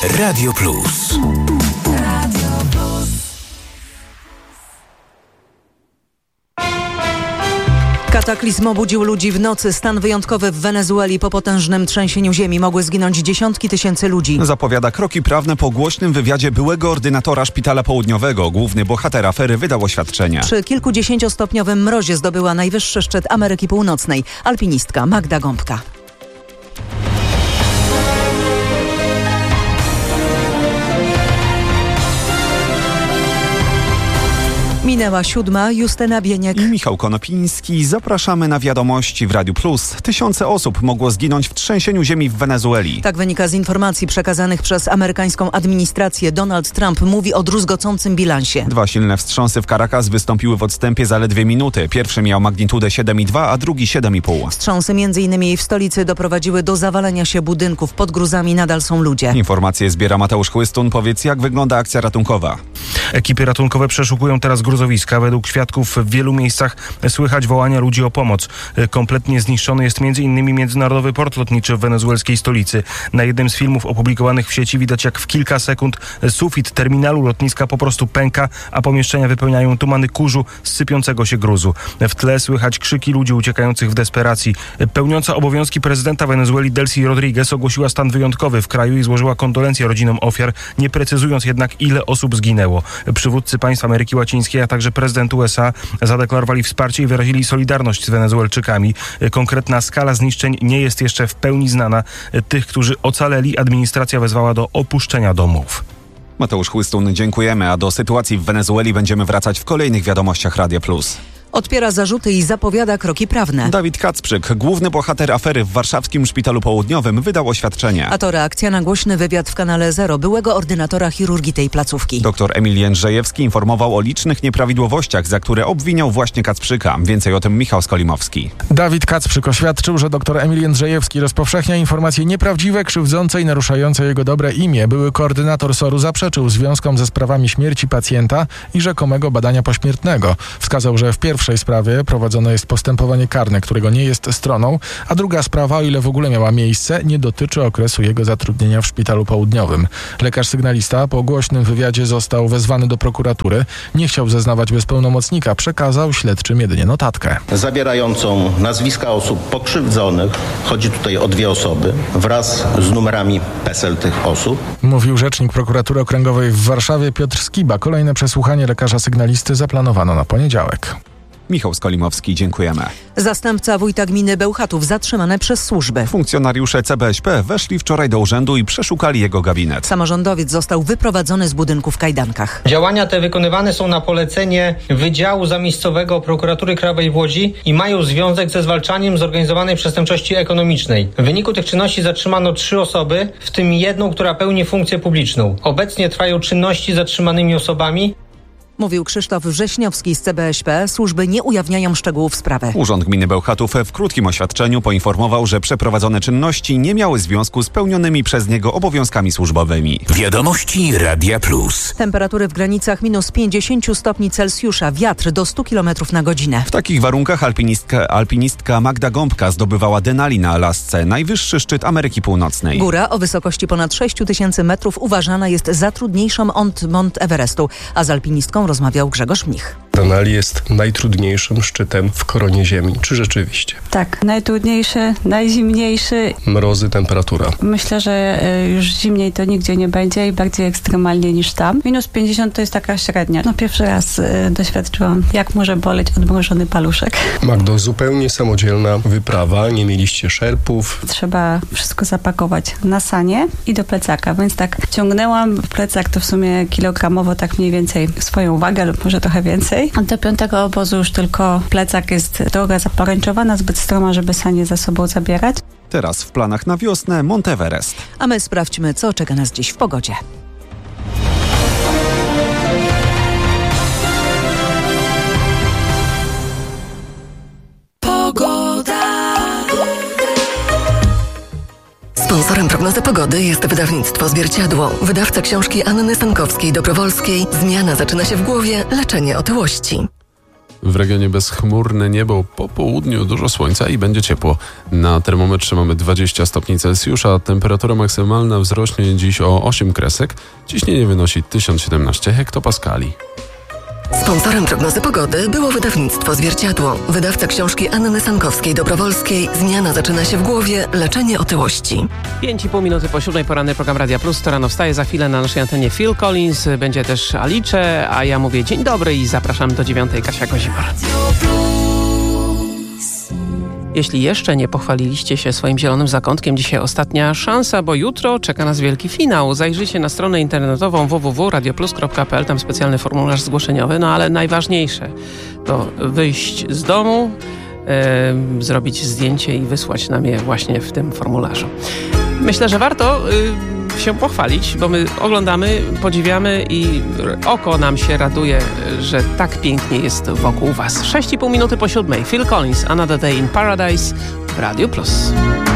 Radio Plus. Kataklizm obudził ludzi w nocy. Stan wyjątkowy w Wenezueli po potężnym trzęsieniu ziemi. Mogły zginąć dziesiątki tysięcy ludzi. Zapowiada kroki prawne po głośnym wywiadzie byłego ordynatora Szpitala Południowego. Główny bohater afery wydał oświadczenie. Przy kilkudziesięciostopniowym mrozie zdobyła najwyższy szczyt Ameryki Północnej. Alpinistka Magda Gąbka. Minęła 7, Justyna Bieniek i Michał Konopiński. Zapraszamy na wiadomości w Radiu Plus. Tysiące osób mogło zginąć w trzęsieniu ziemi w Wenezueli. Tak wynika z informacji przekazanych przez amerykańską administrację. Donald Trump mówi o druzgocącym bilansie. 2 silne wstrząsy w Caracas wystąpiły w odstępie zaledwie minuty. Pierwszy miał magnitudę 7,2, a drugi 7,5. Wstrząsy m.in. w stolicy doprowadziły do zawalenia się budynków. Pod gruzami nadal są ludzie. Informacje zbiera Mateusz Chłystun. Powiedz, jak wygląda akcja ratunkowa? Ekipy ratunkowe przeszukują teraz gruzowiska. Według świadków w wielu miejscach słychać wołania ludzi o pomoc. Kompletnie zniszczony jest m.in. międzynarodowy port lotniczy w wenezuelskiej stolicy. Na jednym z filmów opublikowanych w sieci widać, jak w kilka sekund sufit terminalu lotniska po prostu pęka, a pomieszczenia wypełniają tumany kurzu z sypiącego się gruzu. W tle słychać krzyki ludzi uciekających w desperacji. Pełniąca obowiązki prezydenta Wenezueli Delcy Rodriguez ogłosiła stan wyjątkowy w kraju i złożyła kondolencje rodzinom ofiar, nie precyzując jednak, ile osób zginęło. Przywódcy państw Ameryki Łacińskiej, a także prezydent USA zadeklarowali wsparcie i wyrazili solidarność z Wenezuelczykami. Konkretna skala zniszczeń nie jest jeszcze w pełni znana. Tych, którzy ocaleli, administracja wezwała do opuszczenia domów. Mateusz Chłystun, dziękujemy, a do sytuacji w Wenezueli będziemy wracać w kolejnych wiadomościach Radia Plus. Odpiera zarzuty i zapowiada kroki prawne. Dawid Kacprzyk, główny bohater afery w warszawskim Szpitalu Południowym, wydał oświadczenie. A to reakcja na głośny wywiad w kanale Zero byłego ordynatora chirurgii tej placówki. Doktor Emil Jędrzejewski informował o licznych nieprawidłowościach, za które obwiniał właśnie Kacprzyka. Więcej o tym Michał Skolimowski. Dawid Kacprzyk oświadczył, że dr Emil Jędrzejewski rozpowszechnia informacje nieprawdziwe, krzywdzące i naruszające jego dobre imię. Były koordynator SOR-u zaprzeczył związkom ze sprawami śmierci pacjenta i rzekomego badania pośmiertnego. Wskazał, że w pierwszej sprawie prowadzone jest postępowanie karne, którego nie jest stroną, a druga sprawa, o ile w ogóle miała miejsce, nie dotyczy okresu jego zatrudnienia w Szpitalu Południowym. Lekarz sygnalista po głośnym wywiadzie został wezwany do prokuratury. Nie chciał zeznawać bez pełnomocnika, przekazał śledczym jedynie notatkę. Zawierającą nazwiska osób pokrzywdzonych, chodzi tutaj o 2 osoby, wraz z numerami PESEL tych osób. Mówił rzecznik prokuratury okręgowej w Warszawie Piotr Skiba. Kolejne przesłuchanie lekarza sygnalisty zaplanowano na poniedziałek. Michał Skolimowski, dziękujemy. Zastępca wójta gminy Bełchatów zatrzymany przez służby. Funkcjonariusze CBŚP weszli wczoraj do urzędu i przeszukali jego gabinet. Samorządowiec został wyprowadzony z budynku w kajdankach. Działania te wykonywane są na polecenie Wydziału Zamiejscowego Prokuratury Krajowej w Łodzi i mają związek ze zwalczaniem zorganizowanej przestępczości ekonomicznej. W wyniku tych czynności zatrzymano 3 osoby, w tym 1, która pełni funkcję publiczną. Obecnie trwają czynności z zatrzymanymi osobami. Mówił Krzysztof Wrześniowski z CBŚP. Służby nie ujawniają szczegółów sprawy. Urząd Gminy Bełchatów w krótkim oświadczeniu poinformował, że przeprowadzone czynności nie miały związku z pełnionymi przez niego obowiązkami służbowymi. Wiadomości Radia Plus. Temperatury w granicach minus 50 stopni Celsjusza. Wiatr do 100 km na godzinę. W takich warunkach alpinistka Magda Gąbka zdobywała Denali na Alasce, najwyższy szczyt Ameryki Północnej. Góra o wysokości ponad 6000 metrów uważana jest za trudniejszą od Mont Everestu, a z alpinistką rozmawiał Grzegorz Mnich. Denali jest najtrudniejszym szczytem w koronie Ziemi. Czy rzeczywiście? Tak, najtrudniejszy, najzimniejszy. Mrozy, temperatura. Myślę, że już zimniej to nigdzie nie będzie i bardziej ekstremalnie niż tam. Minus 50 to jest taka średnia. No pierwszy raz doświadczyłam, jak może boleć odmrożony paluszek. Magdo, zupełnie samodzielna wyprawa. Nie mieliście szerpów. Trzeba wszystko zapakować na sanie i do plecaka, więc tak ciągnęłam plecak to w sumie kilogramowo tak mniej więcej swoją wagę lub może trochę więcej. Do 5. obozu już tylko plecak jest droga zaporęczowana, zbyt stroma, żeby sanie za sobą zabierać. Teraz w planach na wiosnę Mont Everest. A my sprawdźmy, co czeka nas dziś w pogodzie. Sponsorem prognozy pogody jest wydawnictwo Zwierciadło. Wydawca książki Anny Sankowskiej-Dobrowolskiej. Zmiana zaczyna się w głowie, leczenie otyłości. W regionie bezchmurne niebo, po południu dużo słońca i będzie ciepło. Na termometrze mamy 20 stopni Celsjusza, temperatura maksymalna wzrośnie dziś o 8 kresek, ciśnienie wynosi 1017 hektopaskali. Sponsorem prognozy pogody było wydawnictwo Zwierciadło. Wydawca książki Anny Sankowskiej-Dobrowolskiej Zmiana zaczyna się w głowie. Leczenie otyłości. 5,5 minuty po 7 poranny program Radia Plus. To rano wstaje. Za chwilę na naszej antenie Phil Collins. Będzie też Alice, a ja mówię dzień dobry i zapraszam do 9. Kasia Kozimar. Jeśli jeszcze nie pochwaliliście się swoim zielonym zakątkiem, dzisiaj ostatnia szansa, bo jutro czeka nas wielki finał. Zajrzyjcie na stronę internetową www.radioplus.pl, tam specjalny formularz zgłoszeniowy, no ale najważniejsze to wyjść z domu, zrobić zdjęcie i wysłać nam je właśnie w tym formularzu. Myślę, że warto się pochwalić, bo my oglądamy, podziwiamy i oko nam się raduje, że tak pięknie jest wokół was. 6,5 minuty po 7. Phil Collins, Another Day in Paradise w Radio Plus.